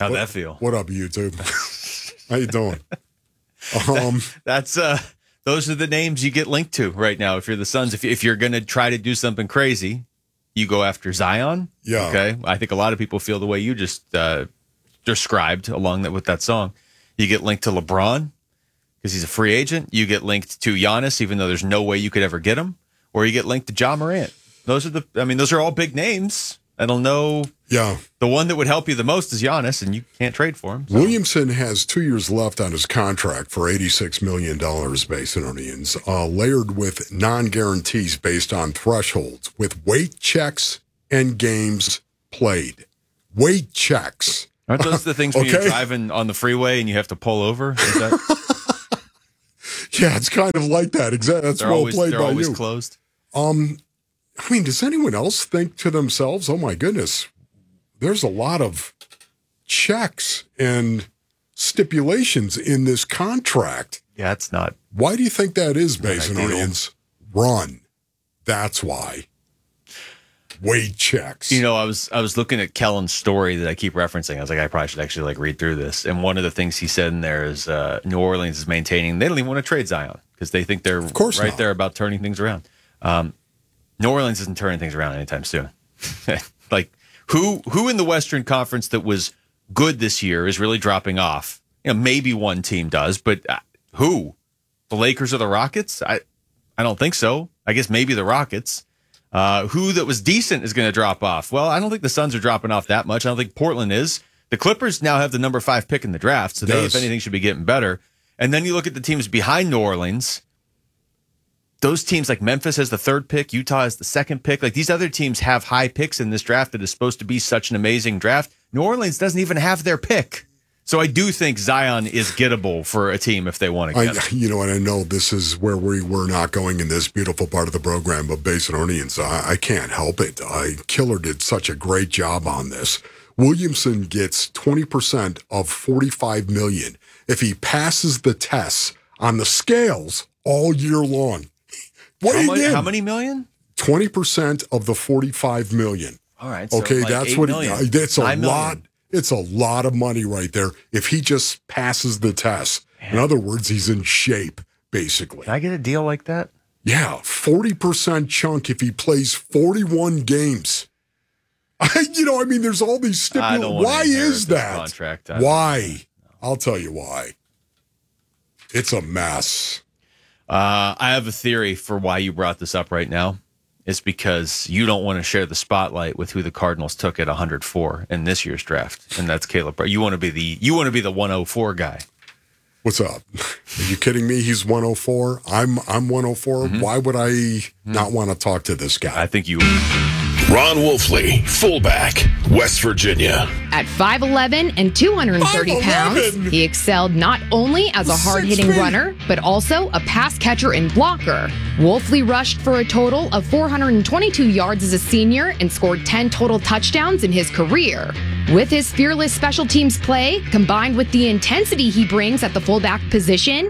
How'd that feel? What up, YouTube? How you doing? That's those are the names you get linked to right now. If you're the Suns, if you're going to try to do something crazy, you go after Zion. Yeah. Okay. I think a lot of people feel the way you just described along with that song. You get linked to LeBron because he's a free agent. You get linked to Giannis, even though there's no way you could ever get him, or you get linked to Ja Morant. Those are all big names. I don't know. Yeah. The one that would help you the most is Giannis, and you can't trade for him. So. Williamson has 2 years left on his contract for $86 million, Basin Onions, layered with non-guarantees based on thresholds, with weight checks and games played. Weight checks. Aren't those the things when you're driving on the freeway and you have to pull over? Is that... Yeah, it's kind of like that. Exactly. That's well played by you. They're always closed. I mean, does anyone else think to themselves, oh my goodness, there's a lot of checks and stipulations in this contract. Yeah, it's not. Why do you think that is, Basin Onions? Run. That's why. Weight checks. You know, I was looking at Kellen's story that I keep referencing. I was like, I probably should actually read through this. And one of the things he said in there is New Orleans is maintaining they don't even want to trade Zion because they think they're there about turning things around. New Orleans isn't turning things around anytime soon. Like who in the Western Conference that was good this year is really dropping off? You know, maybe one team does, but who? The Lakers or the Rockets? I don't think so. I guess maybe the Rockets. Who that was decent is going to drop off? Well, I don't think the Suns are dropping off that much. I don't think Portland is. The Clippers now have the number 5 pick in the draft, so they, if anything, should be getting better. And then you look at the teams behind New Orleans. Those teams like Memphis has the 3rd pick, Utah has the 2nd pick. Like these other teams have high picks in this draft that is supposed to be such an amazing draft. New Orleans doesn't even have their pick. So I do think Zion is gettable for a team if they want to get him. You know, and I know this is where we were not going in this beautiful part of the program, but Basin Onions, I can't help it. Killer did such a great job on this. Williamson gets 20% of $45 million if he passes the tests on the scales all year long. How many million? 20% of the $45 million. All right. So okay, like that's what that's a $9 lot. million. It's a lot of money right there if he just passes the test. Man. In other words, he's in shape, basically. Can I get a deal like that? Yeah, 40% chunk if he plays 41 games. There's all these stipulations. Why is that? Contract. Why? I'll tell you why. It's a mess. I have a theory for why you brought this up right now. It's because you don't want to share the spotlight with who the Cardinals took at 104 in this year's draft, and that's Caleb. You want to be the 104 guy. What's up? Are you kidding me? He's 104. I'm 104. Mm-hmm. Why would I not want to talk to this guy? I think you. Ron Wolfley, fullback, West Virginia. At 5'11" and 230 pounds, he excelled not only as a hard-hitting runner, but also a pass catcher and blocker. Wolfley rushed for a total of 422 yards as a senior and scored 10 total touchdowns in his career. With his fearless special teams play, combined with the intensity he brings at the fullback position,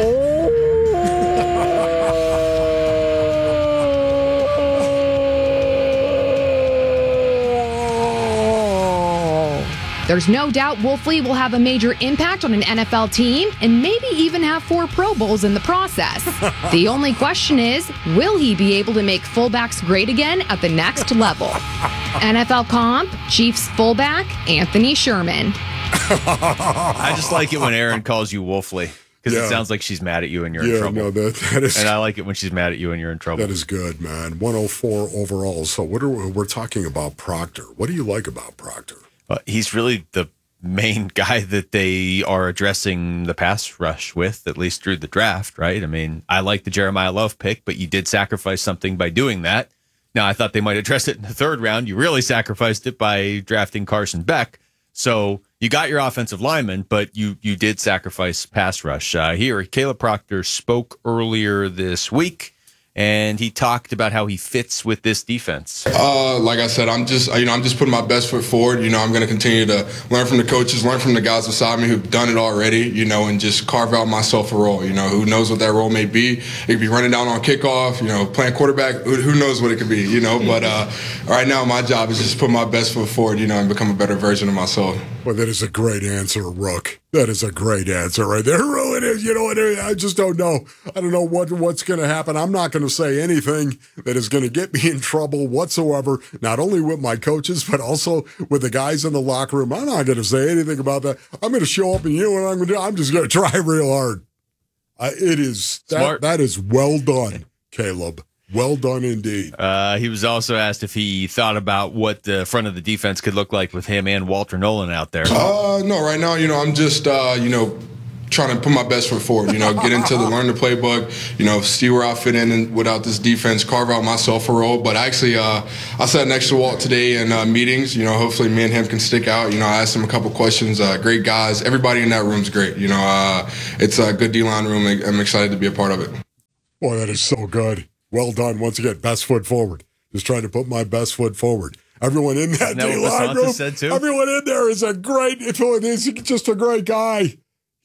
there's no doubt Wolfley will have a major impact on an NFL team and maybe even have 4 Pro Bowls in the process. The only question is, will he be able to make fullbacks great again at the next level? NFL comp, Chiefs fullback, Anthony Sherman. I just like it when Aaron calls you Wolfley because it sounds like she's mad at you and you're in trouble. No, that is, and I like it when she's mad at you and you're in trouble. That is good, man. 104 overall. So we're talking about Proctor. What do you like about Proctor? He's really the main guy that they are addressing the pass rush with, at least through the draft, right? I mean, I like the Jeremiah Love pick, but you did sacrifice something by doing that. Now, I thought they might address it in the 3rd round. You really sacrificed it by drafting Carson Beck. So you got your offensive lineman, but you did sacrifice pass rush. Here, Caleb Proctor spoke earlier this week, and he talked about how he fits with this defense. Like I said, I'm just putting my best foot forward. I'm going to continue to learn from the coaches, learn from the guys beside me who've done it already, and just carve out myself a role. Who knows what that role may be? It could be running down on kickoff, playing quarterback. Who knows what it could be, But right now, my job is just put my best foot forward, and become a better version of myself. Well, that is a great answer, Rook. That is a great answer right there. It really is. I just don't know. I don't know what's going to happen. I'm not going to say anything that is going to get me in trouble whatsoever, not only with my coaches, but also with the guys in the locker room. I'm not going to say anything about that. I'm going to show up, and you know what I'm going to do? I'm just going to try real hard. It is smart. That is well done, Caleb. Well done indeed. He was also asked if he thought about what the front of the defense could look like with him and Walter Nolan out there. No, right now, I'm just, trying to put my best foot forward, get into learn the playbook, see where I fit in without this defense, carve out myself a role. But actually, I sat next to Walt today in meetings. Hopefully me and him can stick out. I asked him a couple questions. Great guys. Everybody in that room's great. It's a good D-line room. I'm excited to be a part of it. Boy, that is so good. Well done. Once again, best foot forward. Just trying to put my best foot forward. Everyone in that D-line room, everyone in there is he's just a great guy.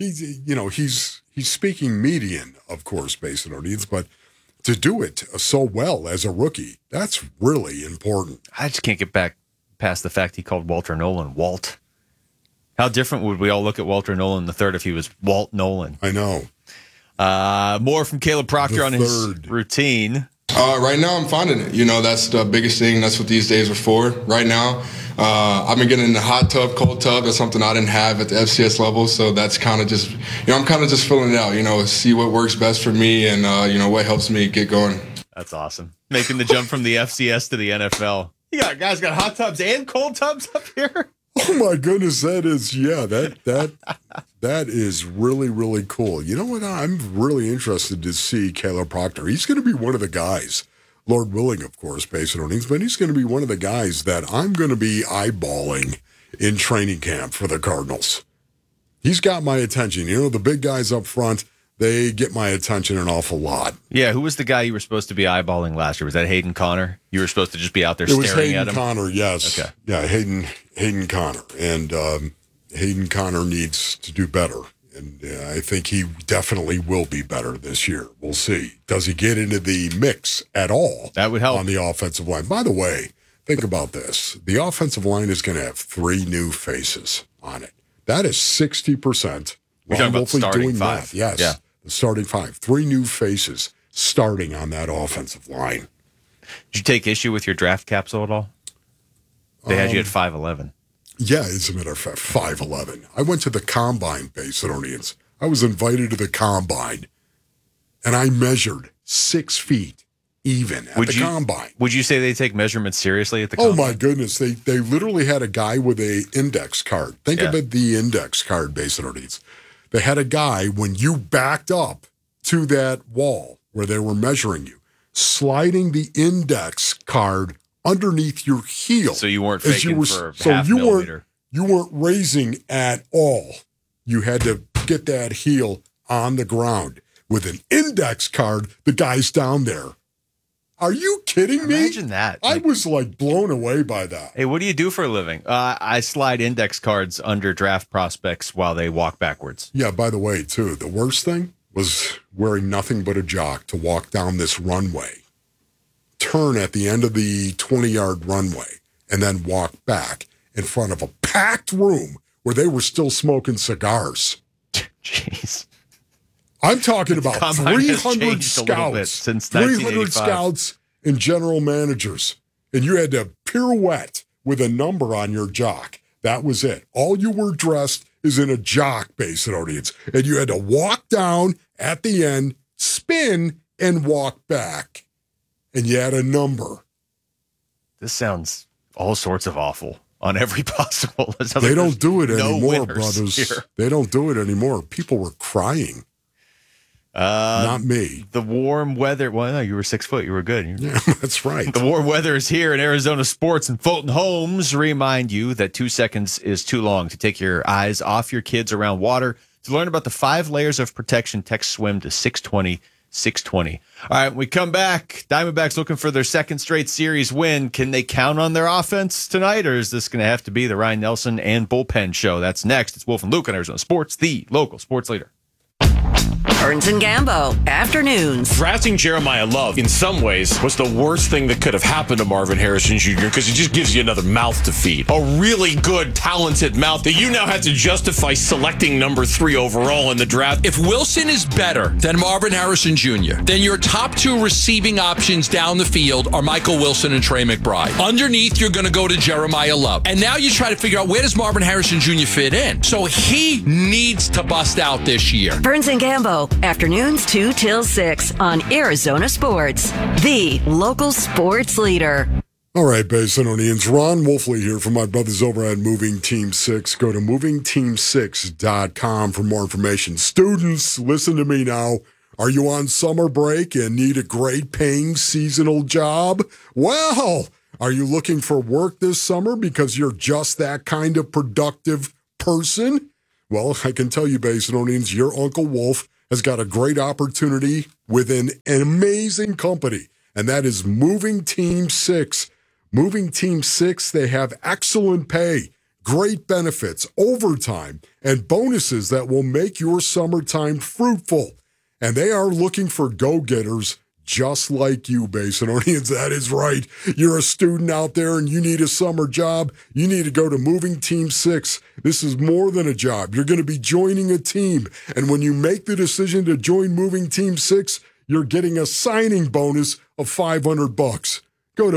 He's speaking median, of course, based on audience, but to do it so well as a rookie, that's really important. I just can't get back past the fact he called Walter Nolan Walt. How different would we all look at Walter Nolan III if he was Walt Nolan? I know. More from Caleb Proctor on his routine. Right now, I'm finding it. That's the biggest thing. That's what these days are for. Right now, I've been getting in the hot tub, cold tub. That's something I didn't have at the FCS level. So that's kind of just, I'm kind of just filling it out, see what works best for me and, what helps me get going. That's awesome. Making the jump from the FCS to the NFL. You got guys got hot tubs and cold tubs up here? Oh my goodness, that is really, really cool. You know what? I'm really interested to see Caleb Proctor. He's going to be one of the guys, Lord willing, of course, based on earnings, but he's going to be one of the guys that I'm going to be eyeballing in training camp for the Cardinals. He's got my attention. The big guys up front, they get my attention an awful lot. Yeah, who was the guy you were supposed to be eyeballing last year? Was that Hayden Conner? You were supposed to just be out there staring at him? It was Hayden Conner, yes. Okay. Yeah, Hayden Conner. And Hayden Conner needs to do better. And I think he definitely will be better this year. We'll see. Does he get into the mix at all? That would help. On the offensive line. By the way, think about this. The offensive line is going to have 3 new faces on it. That is 60%. We're talking about starting 5. That. Yes. Yeah. The starting 5. 3 new faces starting on that offensive line. Did you take issue with your draft capsule at all? They had you at 5'11". Yeah, as a matter of fact, 5'11". I went to the combine, Basinonians. I was invited to the combine, and I measured 6 feet even at the combine. Would you say they take measurements seriously at the combine? Oh, my goodness. They literally had a guy with a index card. Think of it, the index card, Basinonians. They had a guy, when you backed up to that wall where they were measuring you, sliding the index card underneath your heel. So you weren't faking for half millimeter. You weren't raising at all. You had to get that heel on the ground. With an index card, the guy's down there. Are you kidding me? Imagine that. I was blown away by that. Hey, what do you do for a living? I slide index cards under draft prospects while they walk backwards. Yeah, by the way, too, the worst thing was wearing nothing but a jock to walk down this runway, turn at the end of the 20-yard runway, and then walk back in front of a packed room where they were still smoking cigars. Jeez. I'm talking about 300 scouts, since 300 scouts and general managers, and you had to pirouette with a number on your jock. That was it. All you were dressed is in a jock, basic audience, and you had to walk down at the end, spin, and walk back, and you had a number. This sounds all sorts of awful on every possible. They don't do it anymore, brothers. Here. They don't do it anymore. People were crying. Not me. The warm weather. Well, no, you were 6 foot. You were good. Yeah, that's right. The warm weather is here in Arizona sports, and Fulton Homes remind you that 2 seconds is too long to take your eyes off your kids around water. To learn about the 5 layers of protection, text SWIM to 620 620. All right, when we come back, Diamondbacks looking for their second straight series win. Can they count on their offense tonight, or is this going to have to be the Ryan Nelson and bullpen show? That's next. It's Wolf and Luke on Arizona Sports, the local sports leader. Burns and Gambo, afternoons. Drafting Jeremiah Love, in some ways, was the worst thing that could have happened to Marvin Harrison Jr. because it just gives you another mouth to feed. A really good, talented mouth that you now have to justify selecting number 3 overall in the draft. If Wilson is better than Marvin Harrison Jr., then your top 2 receiving options down the field are Michael Wilson and Trey McBride. Underneath, you're going to go to Jeremiah Love. And now you try to figure out, where does Marvin Harrison Jr. fit in? So he needs to bust out this year. Burns and Gambo, afternoons 2 till 6 on Arizona Sports, the local sports leader. All right, Basinonians, Ron Wolfley here from my brothers over at Moving Team 6. Go to movingteam6.com for more information. Students, listen to me now. Are you on summer break and need a great paying seasonal job? Well, are you looking for work this summer because you're just that kind of productive person? Well, I can tell you, Basinonians, your Uncle Wolf has got a great opportunity within an amazing company, and that is Moving Team 6. Moving Team 6, they have excellent pay, great benefits, overtime, and bonuses that will make your summertime fruitful. And they are looking for go-getters just like you, Basinonians. That is right. You're a student out there and you need a summer job. You need to go to Moving Team 6. This is more than a job. You're going to be joining a team. And when you make the decision to join Moving Team 6, you're getting a signing bonus of $500. Go to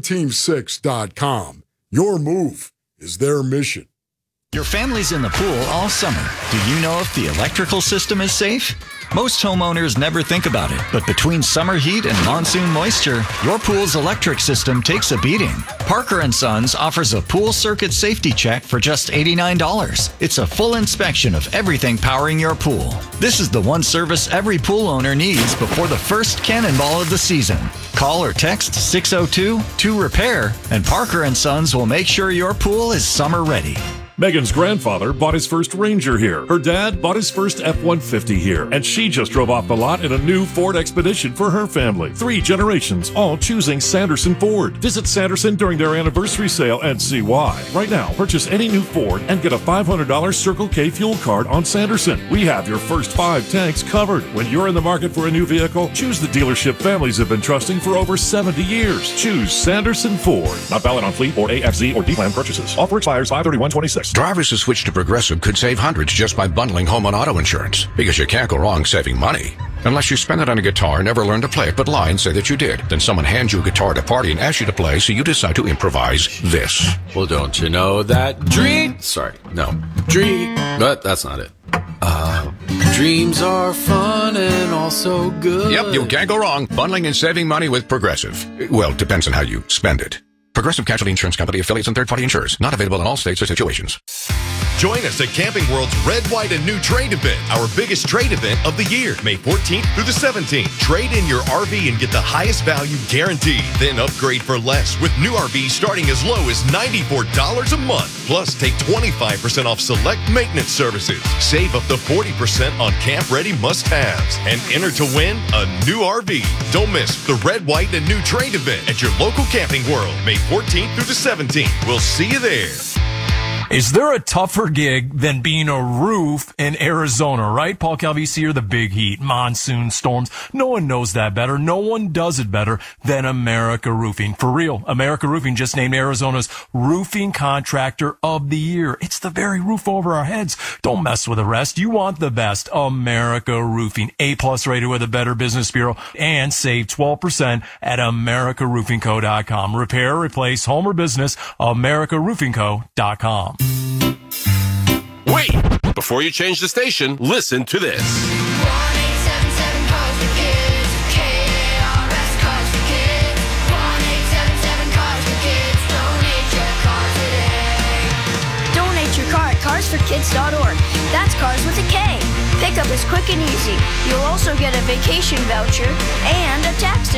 movingteam6.com. Your move is their mission. Your family's in the pool all summer. Do you know if the electrical system is safe? Most homeowners never think about it, but between summer heat and monsoon moisture, your pool's electric system takes a beating. Parker & Sons offers a pool circuit safety check for just $89. It's a full inspection of everything powering your pool. This is the one service every pool owner needs before the first cannonball of the season. Call or text 602-2REPAIR, and Parker & Sons will make sure your pool is summer ready. Megan's grandfather bought his first Ranger here. Her dad bought his first F-150 here. And she just drove off the lot in a new Ford Expedition for her family. 3 generations, all choosing Sanderson Ford. Visit Sanderson during their anniversary sale and see why. Right now, purchase any new Ford and get a $500 Circle K fuel card on Sanderson. We have your first 5 tanks covered. When you're in the market for a new vehicle, choose the dealership families have been trusting for over 70 years. Choose Sanderson Ford. Not valid on fleet or AFZ or D-Plan purchases. Offer expires 5/31/26. Drivers who switch to Progressive could save hundreds just by bundling home and auto insurance, because you can't go wrong saving money. Unless you spend it on a guitar, never learn to play it, but lie and say that you did. Then someone hands you a guitar at a party and asks you to play, so you decide to improvise this. Well, don't you know that but that's not it. Dreams are fun and also good. Yep, you can't go wrong bundling and saving money with Progressive. Well, depends on how you spend it. Progressive Casualty Insurance Company, affiliates, and third-party insurers. Not available in all states or situations. Join us at Camping World's Red, White, and New Trade event, our biggest trade event of the year, May 14th through the 17th. Trade in your RV and get the highest value guaranteed. Then upgrade for less with new RVs starting as low as $94 a month. Plus, take 25% off select maintenance services. Save up to 40% on camp-ready must-haves. And enter to win a new RV. Don't miss the Red, White, and New Trade event at your local Camping World, May 14th through the 17th. We'll see you there. Is there a tougher gig than being a roof in Arizona, right? Paul Calvisi, the big heat, monsoon storms. No one knows that better. No one does it better than America Roofing. For real, America Roofing just named Arizona's Roofing Contractor of the Year. It's the very roof over our heads. Don't mess with the rest. You want the best. America Roofing, A+ rated with a Better Business Bureau, and save 12% at AmericaRoofingCo.com. Repair, replace, home or business, AmericaRoofingCo.com. Wait! Before you change the station, listen to this. 1-877 Cars for Kids. KARS Cars for Kids. 1-877 Cars for Kids. Donate your car today. Donate your car at carsforkids.org. That's cars with a K. Pickup is quick and easy. You'll also get a vacation voucher and a tax